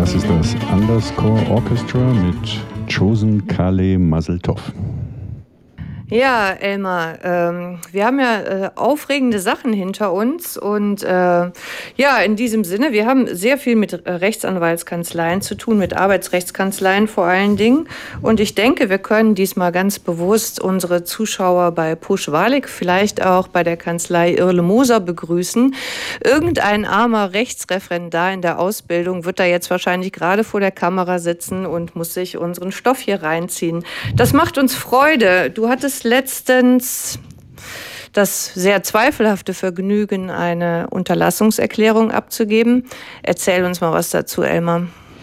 Das ist das Underscore Orchestra mit Chosen Kale Mazel Tov. Ja, Elmar, wir haben ja aufregende Sachen hinter uns und ja, in diesem Sinne, wir haben sehr viel mit Rechtsanwaltskanzleien zu tun, mit Arbeitsrechtskanzleien vor allen Dingen, und ich denke, wir können diesmal ganz bewusst unsere Zuschauer bei Pusch-Walig, vielleicht auch bei der Kanzlei Irle-Moser begrüßen. Irgendein armer Rechtsreferendar in der Ausbildung wird da jetzt wahrscheinlich gerade vor der Kamera sitzen und muss sich unseren Stoff hier reinziehen. Das macht uns Freude. Du hattest letztens das sehr zweifelhafte Vergnügen, eine Unterlassungserklärung abzugeben. Erzähl uns mal was dazu, Elmar.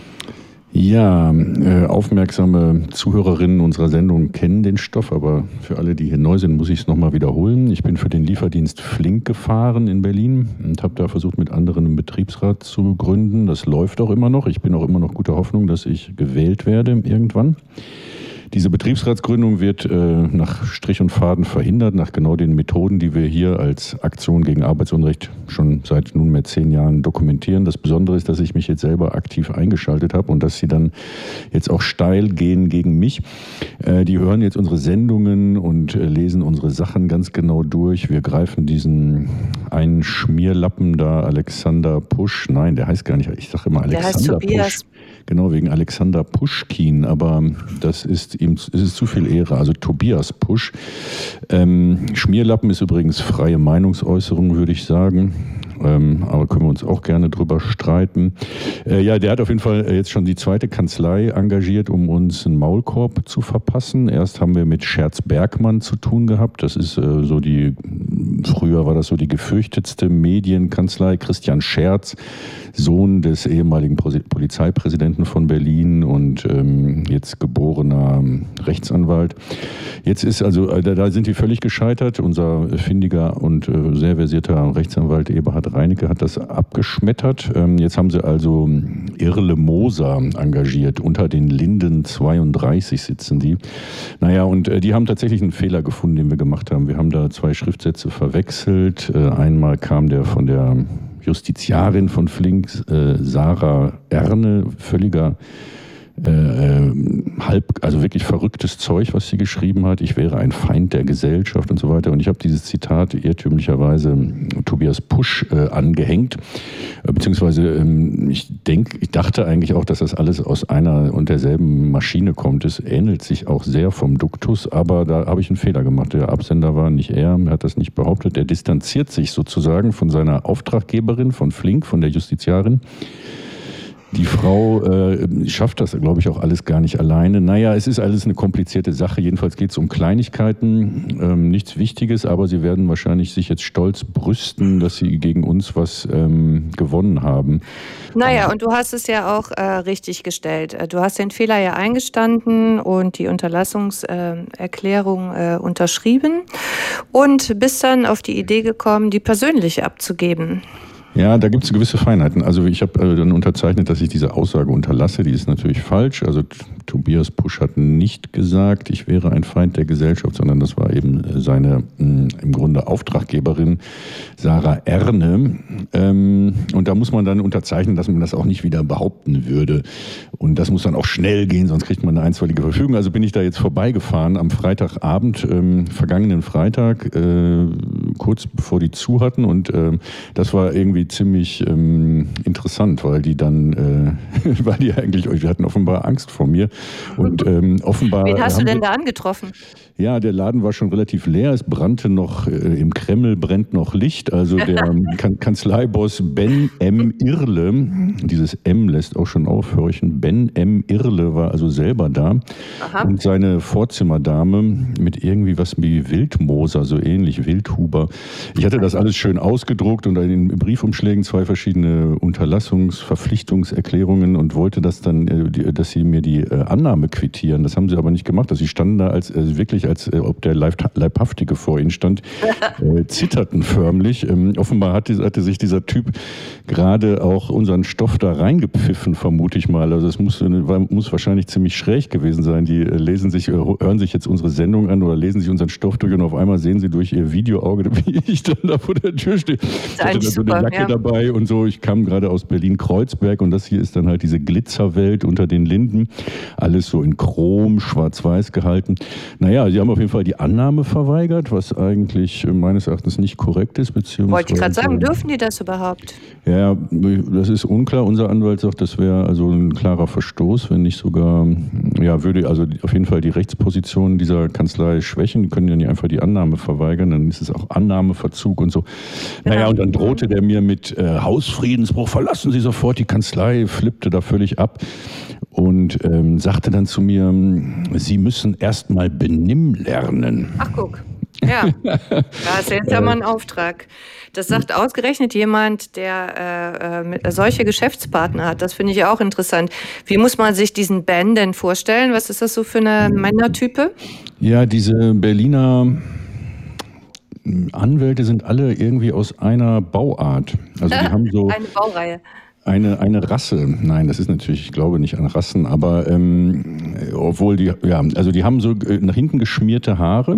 Ja, aufmerksame Zuhörerinnen unserer Sendung kennen den Stoff, aber für alle, die hier neu sind, muss ich es nochmal wiederholen. Ich bin für den Lieferdienst Flink gefahren in Berlin und habe da versucht, mit anderen einen Betriebsrat zu gründen. Das läuft auch immer noch. Ich bin auch immer noch guter Hoffnung, dass ich gewählt werde irgendwann. Diese Betriebsratsgründung wird nach Strich und Faden verhindert, nach genau den Methoden, die wir hier als Aktion gegen Arbeitsunrecht schon seit nunmehr 10 Jahren dokumentieren. Das Besondere ist, dass ich mich jetzt selber aktiv eingeschaltet habe und dass sie dann jetzt auch steil gehen gegen mich. Die hören jetzt unsere Sendungen und lesen unsere Sachen ganz genau durch. Wir greifen diesen einen Schmierlappen da, Alexander Pusch. Nein, der heißt gar nicht, ich sage immer Alexander Pusch. Genau, wegen Alexander Puschkin, aber das ist ihm zu viel Ehre, also Tobias Pusch. Schmierlappen ist übrigens freie Meinungsäußerung, würde ich sagen. Aber können wir uns auch gerne drüber streiten. Ja, der hat auf jeden Fall jetzt schon die zweite Kanzlei engagiert, um uns einen Maulkorb zu verpassen. Erst haben wir mit Scherz Bergmann zu tun gehabt. Das ist früher war das so die gefürchtetste Medienkanzlei. Christian Scherz, Sohn des ehemaligen Polizeipräsidenten von Berlin und jetzt geborener Rechtsanwalt. Jetzt ist da sind die völlig gescheitert. Unser findiger und sehr versierter Rechtsanwalt Eberhard Reinecke hat das abgeschmettert. Jetzt haben sie also Irle-Moser engagiert. Unter den Linden 32 sitzen die. Naja, und die haben tatsächlich einen Fehler gefunden, den wir gemacht haben. Wir haben da 2 Schriftsätze verwechselt. Einmal kam der von der Justiziarin von Flink, Sarah Erne, völliger also wirklich verrücktes Zeug, was sie geschrieben hat. Ich wäre ein Feind der Gesellschaft und so weiter. Und ich habe dieses Zitat irrtümlicherweise Tobias Pusch angehängt. Beziehungsweise ich dachte eigentlich auch, dass das alles aus einer und derselben Maschine kommt. Es ähnelt sich auch sehr vom Duktus, aber da habe ich einen Fehler gemacht. Der Absender war nicht er hat das nicht behauptet. Er distanziert sich sozusagen von seiner Auftraggeberin, von Flink, von der Justiziarin. Die Frau schafft das, glaube ich, auch alles gar nicht alleine. Naja, es ist alles eine komplizierte Sache. Jedenfalls geht es um Kleinigkeiten, nichts Wichtiges, aber sie werden wahrscheinlich sich jetzt stolz brüsten, dass sie gegen uns was gewonnen haben. Naja, und du hast es ja auch richtig gestellt. Du hast den Fehler ja eingestanden und die Unterlassungserklärung unterschrieben und bist dann auf die Idee gekommen, die persönliche abzugeben. Ja, da gibt es gewisse Feinheiten. Also ich habe dann unterzeichnet, dass ich diese Aussage unterlasse. Die ist natürlich falsch. Also Tobias Pusch hat nicht gesagt, ich wäre ein Feind der Gesellschaft, sondern das war eben seine im Grunde Auftraggeberin Sarah Erne. Und da muss man dann unterzeichnen, dass man das auch nicht wieder behaupten würde. Und das muss dann auch schnell gehen, sonst kriegt man eine einstweilige Verfügung. Also bin ich da jetzt vorbeigefahren am Freitagabend, vergangenen Freitag, kurz bevor die zu hatten. Und das war irgendwie ziemlich interessant, weil die dann, wir hatten offenbar Angst vor mir. Und offenbar. Wen hast du denn da angetroffen? Ja, der Laden war schon relativ leer. Es brannte noch, im Kreml brennt noch Licht. Also der Kanzleiboss Ben M. Irle, dieses M lässt auch schon aufhorchen, Ben M. Irle war also selber da. Aha. Und seine Vorzimmerdame mit irgendwie was wie Wildmoser, so ähnlich, Wildhuber. Ich hatte das alles schön ausgedruckt und in den Briefumschlägen 2 verschiedene Verpflichtungserklärungen und wollte das dann, dass sie mir die Annahme quittieren. Das haben sie aber nicht gemacht. Also sie standen da wirklich, als ob der Leibhaftige vor ihnen stand, zitterten förmlich. Offenbar hatte sich dieser Typ gerade auch unseren Stoff da reingepfiffen, vermute ich mal. Also es muss wahrscheinlich ziemlich schräg gewesen sein. Die hören sich jetzt unsere Sendung an oder lesen sich unseren Stoff durch und auf einmal sehen sie durch ihr Videoauge, wie ich dann da vor der Tür stehe. Ich hatte da so eine Jacke dabei und so. Ich kam gerade aus Berlin-Kreuzberg und das hier ist dann halt diese Glitzerwelt unter den Linden. Alles so in Chrom, schwarz-weiß gehalten. Naja, sie haben auf jeden Fall die Annahme verweigert, was eigentlich meines Erachtens nicht korrekt ist. Wollte ich gerade sagen, dürfen die das überhaupt? Ja, das ist unklar. Unser Anwalt sagt, das wäre also ein klarer Verstoß, wenn nicht sogar, würde also auf jeden Fall die Rechtsposition dieser Kanzlei schwächen. Die können ja nicht einfach die Annahme verweigern, dann ist es auch Annahmeverzug und so. Genau. Naja, und dann drohte der mir mit Hausfriedensbruch, verlassen Sie sofort die Kanzlei, flippte da völlig ab und sagte dann zu mir, Sie müssen erst mal Benimm lernen. Ach, guck. Ja, das ist jetzt ja mal ein Auftrag. Das sagt ausgerechnet jemand, der solche Geschäftspartner hat. Das finde ich auch interessant. Wie muss man sich diesen Ben denn vorstellen? Was ist das so für eine Männertype? Ja, diese Berliner Anwälte sind alle irgendwie aus einer Bauart. Also die haben so eine Baureihe. Eine Rasse, nein, das ist natürlich, ich glaube nicht an Rassen, aber obwohl die haben so nach hinten geschmierte Haare,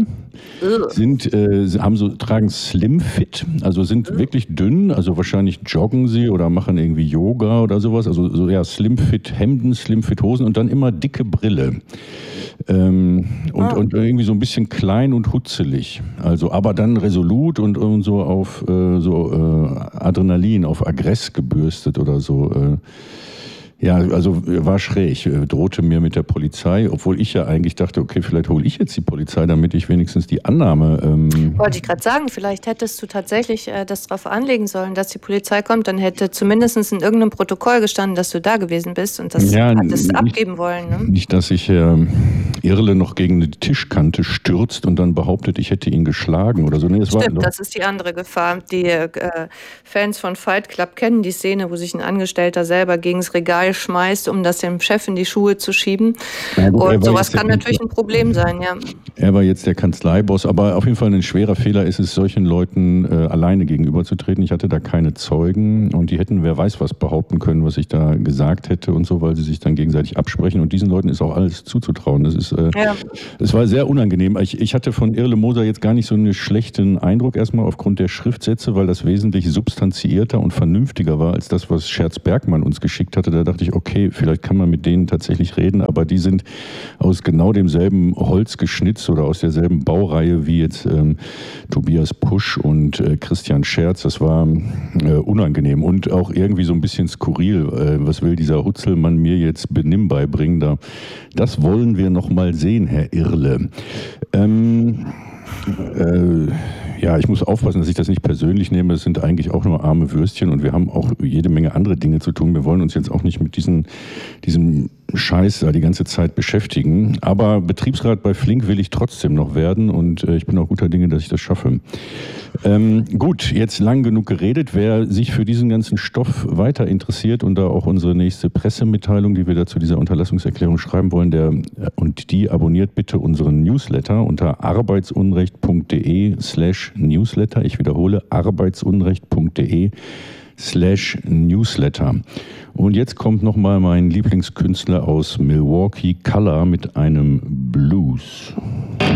tragen Slim Fit, also sind wirklich dünn, also wahrscheinlich joggen sie oder machen irgendwie Yoga oder sowas, also so Slim Fit Hemden, Slim Fit Hosen und dann immer dicke Brille. Und irgendwie so ein bisschen klein und hutzelig. Also, aber dann resolut und so auf Adrenalin, auf Aggress gebürstet oder so. Ja, also war schräg, drohte mir mit der Polizei, obwohl ich ja eigentlich dachte, okay, vielleicht hole ich jetzt die Polizei, damit ich wenigstens die Annahme... Wollte ich gerade sagen, vielleicht hättest du tatsächlich das darauf anlegen sollen, dass die Polizei kommt, dann hätte zumindest in irgendeinem Protokoll gestanden, dass du da gewesen bist und das hattest abgeben wollen. Ne? Nicht, dass sich Irle noch gegen eine Tischkante stürzt und dann behauptet, ich hätte ihn geschlagen oder so. Nee, das ist die andere Gefahr. Die Fans von Fight Club kennen die Szene, wo sich ein Angestellter selber gegen das Regal schmeißt, um das dem Chef in die Schuhe zu schieben. Ja, gut, und sowas kann natürlich ein Problem sein, ja. Er war jetzt der Kanzleiboss, aber auf jeden Fall ein schwerer Fehler ist es, solchen Leuten alleine gegenüberzutreten. Ich hatte da keine Zeugen und die hätten wer weiß was behaupten können, was ich da gesagt hätte und so, weil sie sich dann gegenseitig absprechen und diesen Leuten ist auch alles zuzutrauen. Das war sehr unangenehm. Ich hatte von Irle Moser jetzt gar nicht so einen schlechten Eindruck erstmal aufgrund der Schriftsätze, weil das wesentlich substanziierter und vernünftiger war als das, was Scherz Bergmann uns geschickt hatte. Da dachte ich, okay, vielleicht kann man mit denen tatsächlich reden, aber die sind aus genau demselben Holz geschnitzt oder aus derselben Baureihe wie jetzt Tobias Pusch und Christian Scherz. Das war unangenehm und auch irgendwie so ein bisschen skurril. Was will dieser Hutzelmann mir jetzt Benimm beibringen? Das wollen wir noch mal sehen, Herr Irle. Ich muss aufpassen, dass ich das nicht persönlich nehme. Es sind eigentlich auch nur arme Würstchen und wir haben auch jede Menge andere Dinge zu tun. Wir wollen uns jetzt auch nicht mit diesem Scheiß da die ganze Zeit beschäftigen. Aber Betriebsrat bei Flink will ich trotzdem noch werden und ich bin auch guter Dinge, dass ich das schaffe. Gut, jetzt lang genug geredet. Wer sich für diesen ganzen Stoff weiter interessiert und da auch unsere nächste Pressemitteilung, die wir da zu dieser Unterlassungserklärung schreiben wollen, die abonniert bitte unseren Newsletter unter arbeitsunrecht.de/Newsletter. Ich wiederhole, arbeitsunrecht.de/Newsletter. Und jetzt kommt nochmal mein Lieblingskünstler aus Milwaukee, Color, mit einem Blues.